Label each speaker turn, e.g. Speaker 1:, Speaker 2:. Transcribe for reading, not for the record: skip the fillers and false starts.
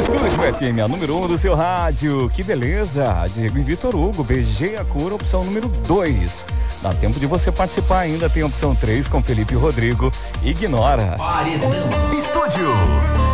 Speaker 1: Estúdio FM, a número 1 do seu rádio. Que beleza! Diego e Vitor Hugo, beijei a cor, opção número 2. Dá tempo de você participar ainda, tem a opção 3 com Felipe e Rodrigo. Ignora.
Speaker 2: Paredão Estúdio.